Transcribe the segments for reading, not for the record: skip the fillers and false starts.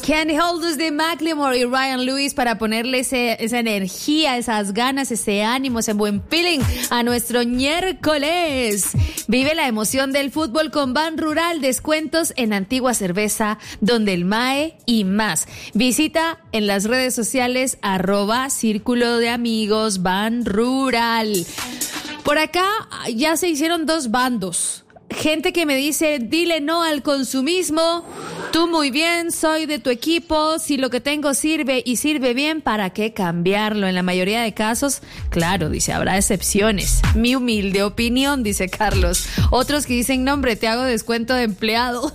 Can't Hold Us de Macklemore y Ryan Lewis para ponerle esa energía, esas ganas, ese ánimo, ese buen feeling a nuestro miércoles. Vive la emoción del fútbol con Ban Rural, descuentos en Antigua Cerveza, Donde el Mae y más. Visita en las redes sociales @Círculo de Amigos Ban Rural. Por acá ya se hicieron dos bandos. Gente que me dice, dile no al consumismo, tú muy bien, soy de tu equipo, si lo que tengo sirve y sirve bien, ¿para qué cambiarlo? En la mayoría de casos, claro, dice, habrá excepciones. Mi humilde opinión, dice Carlos. Otros que dicen, no hombre, te hago descuento de empleado.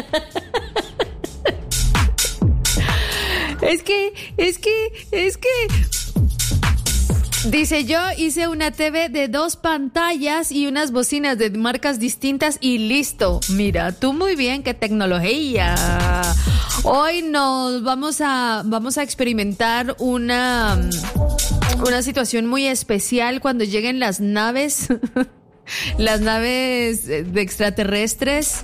Es que... Dice, yo hice una TV de 2 pantallas y unas bocinas de marcas distintas y listo. Mira, tú muy bien, qué tecnología. Hoy nos vamos a experimentar una situación muy especial cuando lleguen las naves, las naves de extraterrestres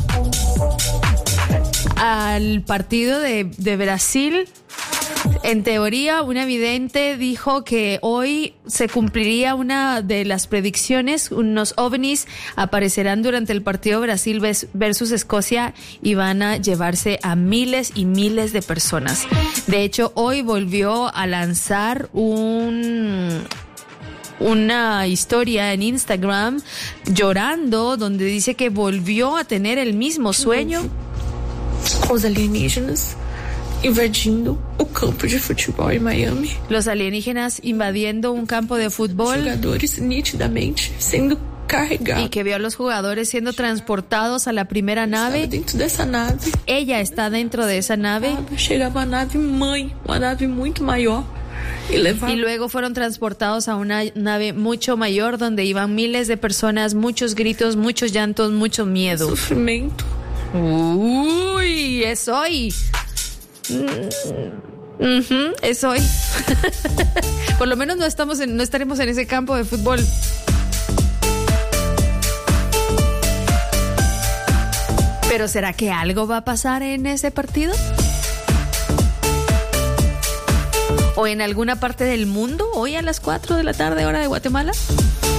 al partido de Brasil. En teoría, una vidente dijo que hoy se cumpliría una de las predicciones. Unos ovnis aparecerán durante el partido Brasil versus Escocia y van a llevarse a miles y miles de personas. De hecho, hoy volvió a lanzar una historia en Instagram llorando, donde dice que volvió a tener el mismo sueño. Os alienígenas invadindo o campo de futebol em Miami. Los alienígenas invadiendo un campo de fútbol. Jogadores nitidamente sendo carregados. Y que vio a los jugadores siendo transportados a la primera nave. Dentro dessa nave. Ella está dentro de esa nave. Chegava a nave mãe, uma nave muito maior. Y luego fueron transportados a una nave mucho mayor donde iban miles de personas, muchos gritos, muchos llantos, mucho miedo. Sufrimiento. Uy, es hoy. Es hoy. Por lo menos no estaremos en ese campo de fútbol. Pero ¿será que algo va a pasar en ese partido? ¿O en alguna parte del mundo hoy a las 4 de la tarde, hora de Guatemala?